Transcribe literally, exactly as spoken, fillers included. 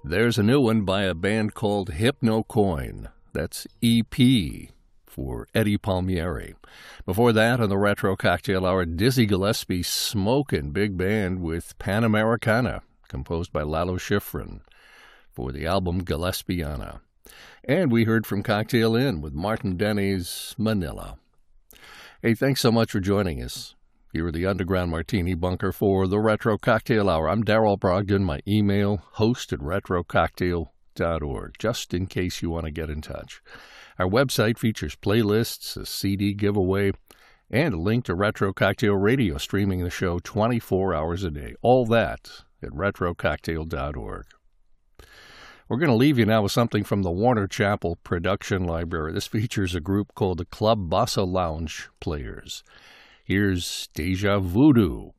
There's a new one by a band called Hypnocoin. That's E P for Eddie Palmieri. Before that, on the Retro Cocktail Hour, Dizzy Gillespie smoking big band with Panamericana, composed by Lalo Schifrin, for the album Gillespiana. And we heard from Cocktail Inn with Martin Denny's Manila. Hey, thanks so much for joining us. Here at the Underground Martini Bunker for the Retro Cocktail Hour. I'm Darrell Brogdon. My email, host at retro cocktail dot org, just in case you want to get in touch. Our website features playlists, a C D giveaway, and a link to Retro Cocktail Radio streaming the show twenty-four hours a day. All that at retro cocktail dot org. We're going to leave you now with something from the Warner Chappell Production Library. This features a group called the Club Bossa Lounge Players. Here's Deja Voodoo.